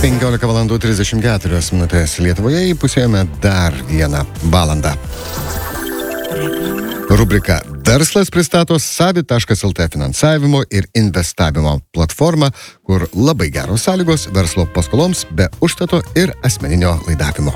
15:34 Lietuvoje, įpusėjome dar vieną valandą. Rubrika Verslas pristato Savi.lt finansavimo ir investavimo platformą, kur labai geros sąlygos verslo paskoloms be užstato ir asmeninio laidavimo.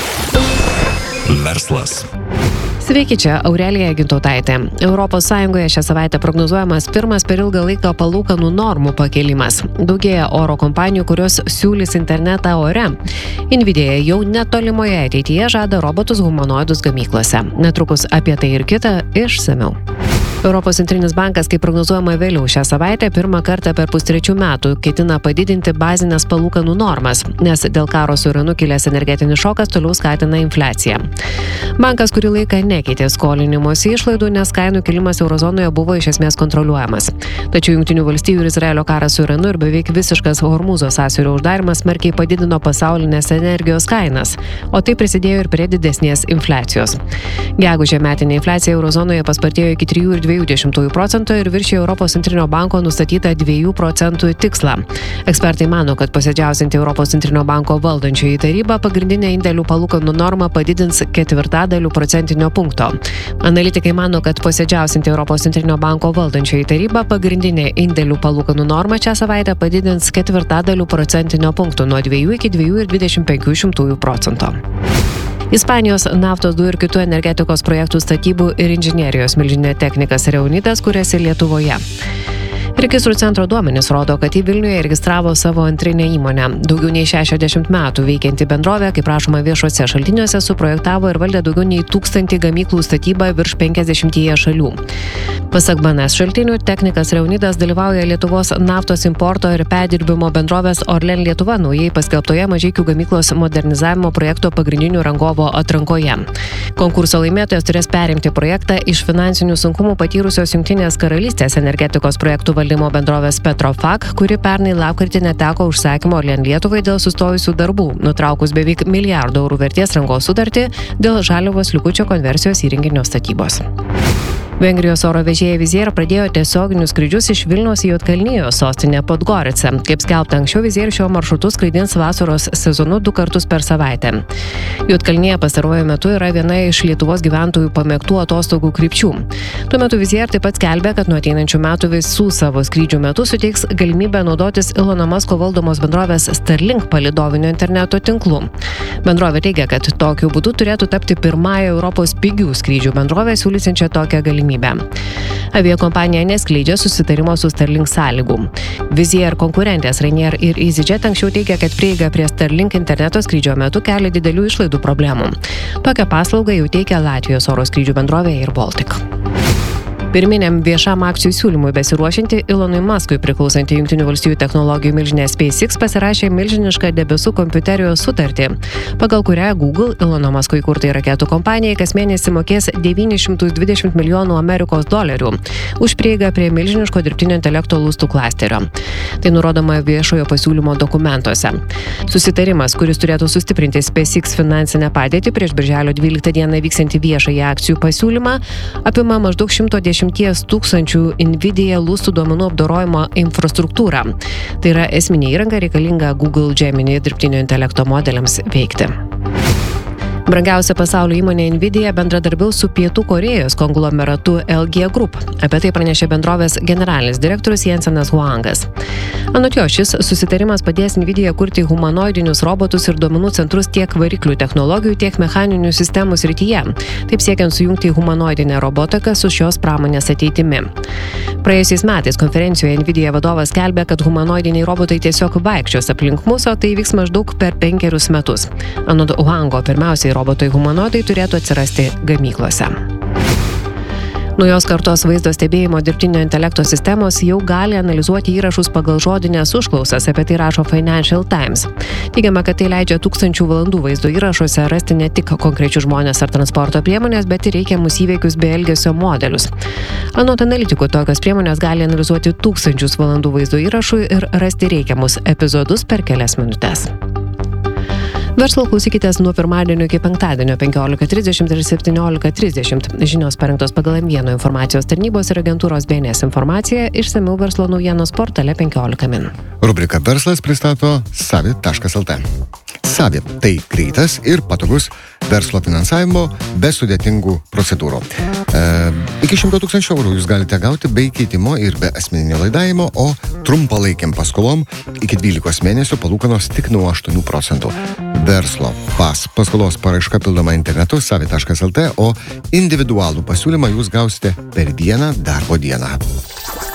Verslas. Sveiki, čia Aurelija Gintautaitė. Europos Sąjungoje šią savaitę prognozuojamas pirmas per ilgą laiką palūkanų normų pakėlimas. Daugėja oro kompanijų, kurios siūlys internetą ore. Nvidia jau netolimoje ateityje žada robotus humanoidus gamyklose. Netrukus apie tai ir kitą išsamiau. Europos centrinis bankas, kaip prognozuojama vėliau šią savaitę, pirmą kartą per pustrečių metų ketina padidinti bazinės palūkanų normas, nes dėl karo su Iranu kilęs energetinis šokas toliau skatina infliaciją. Bankas kurį laiką nekeitė skolinimosi išlaidų, nes kainų kilimas eurozonoje buvo iš esmės kontroliuojamas. Tačiau Jungtinių valstijų ir Izraelio karas su Iranu ir beveik visiškas Hormūzo sąsiaurio uždarimas smarkiai padidino pasaulinės energijos kainas, o tai prisidėjo ir prie didesnės infliacijos. Gegužę metinė infliacija eurozonoje paspartėjo iki 3,2% ir viršijo Europos centrinio banko nustatytą 2% tikslą. Ekspertai mano, kad posėdžiausianti Europos centrinio banko valdančioji taryba pagrindinę indėlių palūkanų normą padidins 0,4 procentinio punkto. Analitikai mano, kad posėdžiausianti Europos centrinio banko valdančioji taryba pagrindinę indėlių palūkanų normą šią savaitę padidins 0,4 procentinio punkto nuo 2 iki 2,25%. Ispanijos naftos, dujų ir kitų energetikos projektų statybų ir inžinerijos milžinė Technikas Reunidas kuriasi Lietuvoje. Registrų centro duomenys rodo, kad į Vilniuje registravo savo antrinę įmonę. Daugiau nei 60 metų veikianti bendrovė, kaip rašoma viešuose šaltiniuose, suprojektavo ir valdė daugiau nei 1000 gamyklų statybą virš 50 šalių. Pasak BNS šaltinių, Technikas Reunidas dalyvauja Lietuvos naftos importo ir perdirbimo bendrovės Orlen Lietuva naujai paskelbtoje Mažeikių gamyklos modernizavimo projekto pagrindinių rangovo atrankoje. Konkurso laimėtojas turės perimti projektą iš finansinių sunkumų patyrusios Jungtinės karalystės energetikos projektų valdymo bendrovės Petrofac, kuri pernai lapkritį neteko užsakymo Orlen Lietuvai dėl sustojusių darbų, nutraukus beveik €1 milijardų vertės rangos sutartį dėl žaliavos likučio konversijos įrenginio statybos. Vengrijos oro vežėja Wizz Air pradėjo tiesioginius skrydžius iš Vilniaus į Juodkalnijos sostinę Podgoricą. Kaip skelbta anksčiau, Wizz Air šiuo maršrutu skraidins vasaros sezonu 2 kartus per savaitę. Juodkalnija pastaruoju metu yra viena iš Lietuvos gyventojų pamėgtų atostogų krypčių. Tuo metu Wizz Air taip pat skelbia, kad nuo ateinančių metų visų savo skrydžių metu suteiks galimybę naudotis Elono Musko valdomos bendrovės Starlink palidovinio interneto tinklu. Bendrovė teigia, kad tokiu būdu turėtų tapti pirmąją Europos pigių skrydžių bendrovę siūlysiančią tokią galimybę. Aviakompanija neskleidžia susitarimo su Starlink sąlygų. Wizz Air konkurentės Ryanair ir EasyJet anksčiau teigia, kad prieiga prie Starlink interneto skrydžio metu kelia didelių išlaidų problemų. Tokią paslaugą jau teikia Latvijos oro skrydžių bendrovė Air Baltic. Pirminiam viešam akcijų siūlymui besiruošianti Elonui Muskui priklausanti Jungtinių valstijų technologijų milžinė SpaceX pasirašė milžinišką debesų kompiuterijos sutartį, pagal kurią Google Elono Musko įkurtai raketų kompanijai kas mėnesį mokės $920 milijonų už prieigą prie milžiniško dirbtinio intelekto lustų klasterio. Tai nurodoma viešojo pasiūlymo dokumentuose. Susitarimas, kuris turėtų sustiprinti SpaceX finansinę padėtį prieš birželio 12 dieną vyksiantį viešąjį akcijų pasiūlymą, apima maždaug 110 tūkstančių Nvidia lustų duomenų apdorojimo infrastruktūrą. Tai yra esminė įranga reikalinga Google Gemini dirbtinio intelekto modeliams veikti. Brangiausia pasaulio įmonė Nvidia bendradarbiaus su Pietų Korėjos konglomeratu LG Group. Apie tai pranešė bendrovės generalinis direktorius Jensenas Huangas. Anot jo, šis susitarimas padės Nvidia kurti humanoidinius robotus ir duomenų centrus tiek variklių technologijų, tiek mechaninių sistemų srityje, taip siekiant sujungti humanoidinę robotiką su šios pramonės ateitimi. Praėjusiais metais konferencijoje Nvidia vadovas skelbė, kad humanoidiniai robotai tiesiog vaikščios aplink mus, o tai vyks maždaug per 5 metus. Anot Huango, pirmiausiai robotai humanoidai turėtų atsirasti gamyklose. Naujos kartos vaizdo stebėjimo dirbtinio intelekto sistemos jau gali analizuoti įrašus pagal žodinės užklausas, apie tai rašo Financial Times. Teigiama, kad tai leidžia 1000 valandų vaizdo įrašuose rasti ne tik konkrečius žmonės ar transporto priemonės, bet ir reikiamus įvykius bei elgesio modelius. Anot analitikų, tokios priemonės gali analizuoti 1000 valandų vaizdo įrašų ir rasti reikiamus epizodus per kelias minutes. Verslo klausykitės nuo pirmadienio iki penktadienio 15:30 ir 17:30. Žinios parengtos pagal M1 informacijos tarnybos ir agentūros BNS informaciją, išsamiau verslo naujienos portale 15 min. Rubrika Verslas pristato Savit.lt. Savit – tai greitas ir patogus verslo finansavimo be sudėtingų procedūrų. Iki 100 000 eurų jūs galite gauti be keitimo ir be asmeninio laidavimo, o trumpalaikiam paskolom iki 12 mėnesių palūkanos tik nuo 8%. Verslo paskolos paraiška pildoma internetu Savit.lt, o individualų pasiūlymą jūs gausite per vieną darbo dieną.